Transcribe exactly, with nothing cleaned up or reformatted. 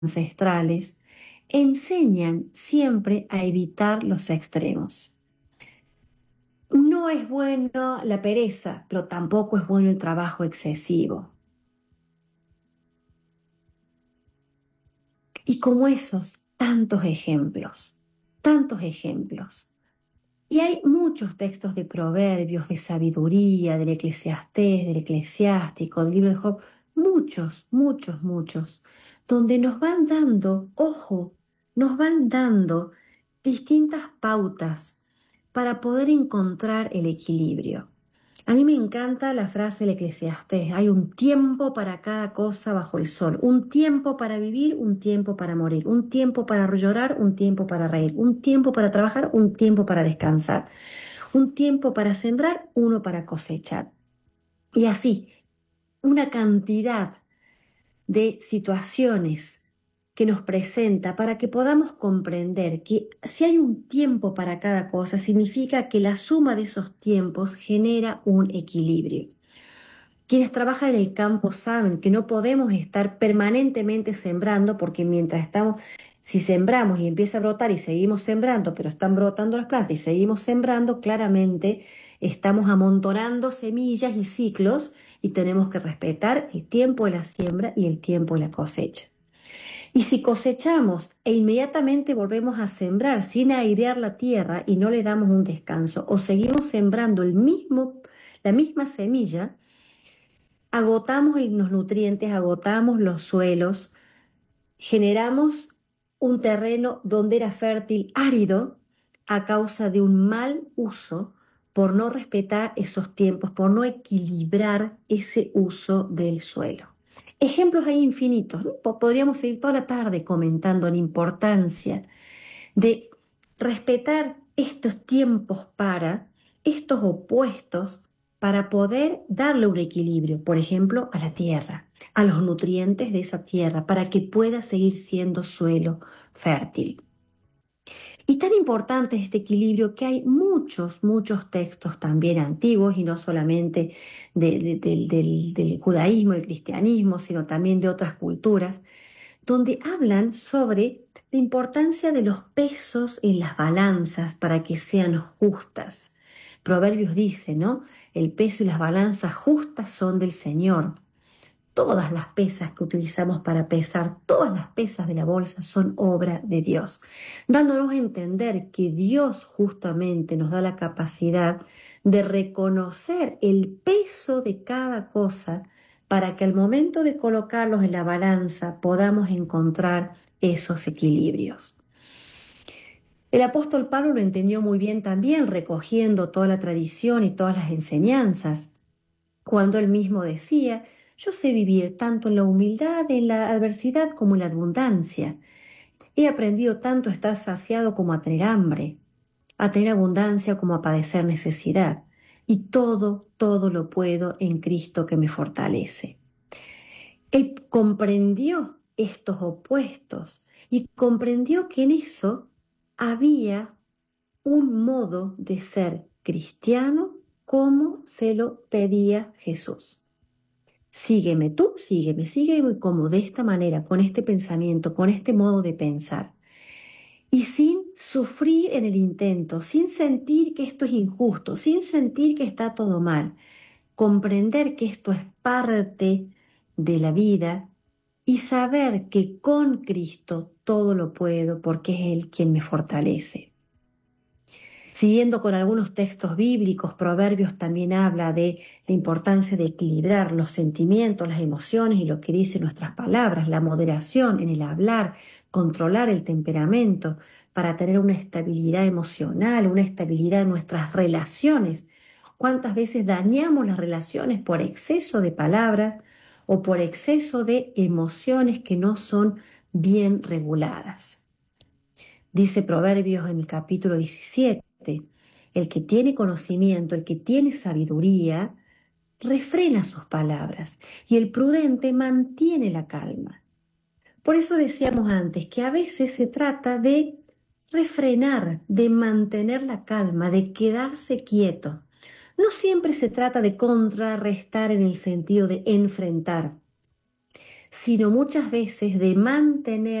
ancestrales, enseñan siempre a evitar los extremos. No es bueno la pereza, pero tampoco es bueno el trabajo excesivo. Y como esos, tantos ejemplos, tantos ejemplos. Y hay muchos textos de proverbios, de sabiduría, del Eclesiastés, del Eclesiástico, del libro de Job, muchos, muchos, muchos, donde nos van dando, ojo, nos van dando distintas pautas para poder encontrar el equilibrio. A mí me encanta la frase del Eclesiastés: hay un tiempo para cada cosa bajo el sol, un tiempo para vivir, un tiempo para morir, un tiempo para llorar, un tiempo para reír, un tiempo para trabajar, un tiempo para descansar, un tiempo para sembrar, uno para cosechar. Y así, una cantidad de situaciones que nos presenta para que podamos comprender que si hay un tiempo para cada cosa, significa que la suma de esos tiempos genera un equilibrio. Quienes trabajan en el campo saben que no podemos estar permanentemente sembrando, porque mientras estamos, si sembramos y empieza a brotar y seguimos sembrando, pero están brotando las plantas y seguimos sembrando, claramente estamos amontonando semillas y ciclos, y tenemos que respetar el tiempo de la siembra y el tiempo de la cosecha. Y si cosechamos e inmediatamente volvemos a sembrar sin airear la tierra y no le damos un descanso, o seguimos sembrando el mismo, la misma semilla, agotamos los nutrientes, agotamos los suelos, generamos un terreno donde era fértil árido a causa de un mal uso, por no respetar esos tiempos, por no equilibrar ese uso del suelo. Ejemplos hay infinitos, ¿no? Podríamos seguir toda la tarde comentando la importancia de respetar estos tiempos para, estos opuestos, para poder darle un equilibrio, por ejemplo, a la tierra, a los nutrientes de esa tierra, para que pueda seguir siendo suelo fértil. Y tan importante es este equilibrio que hay muchos, muchos textos también antiguos, y no solamente de, de, de, del, del judaísmo, el cristianismo, sino también de otras culturas, donde hablan sobre la importancia de los pesos en las balanzas para que sean justas. Proverbios dice, ¿no? El peso y las balanzas justas son del Señor. Todas las pesas que utilizamos para pesar, todas las pesas de la bolsa son obra de Dios, dándonos a entender que Dios justamente nos da la capacidad de reconocer el peso de cada cosa, para que al momento de colocarlos en la balanza podamos encontrar esos equilibrios. El apóstol Pablo lo entendió muy bien también, recogiendo toda la tradición y todas las enseñanzas, cuando él mismo decía: yo sé vivir tanto en la humildad, en la adversidad, como en la abundancia. He aprendido tanto a estar saciado como a tener hambre, a tener abundancia como a padecer necesidad. Y todo, todo lo puedo en Cristo que me fortalece. Él comprendió estos opuestos y comprendió que en eso había un modo de ser cristiano como se lo pedía Jesús. Sígueme tú, sígueme, sígueme como de esta manera, con este pensamiento, con este modo de pensar. Y sin sufrir en el intento, sin sentir que esto es injusto, sin sentir que está todo mal. Comprender que esto es parte de la vida y saber que con Cristo todo lo puedo, porque es Él quien me fortalece. Siguiendo con algunos textos bíblicos, Proverbios también habla de la importancia de equilibrar los sentimientos, las emociones y lo que dicen nuestras palabras, la moderación en el hablar, controlar el temperamento para tener una estabilidad emocional, una estabilidad en nuestras relaciones. ¿Cuántas veces dañamos las relaciones por exceso de palabras o por exceso de emociones que no son bien reguladas? Dice Proverbios en el capítulo diecisiete, el que tiene conocimiento, el que tiene sabiduría, refrena sus palabras, y el prudente mantiene la calma. Por eso decíamos antes que a veces se trata de refrenar, de mantener la calma, de quedarse quieto. No siempre se trata de contrarrestar en el sentido de enfrentar, sino muchas veces de mantener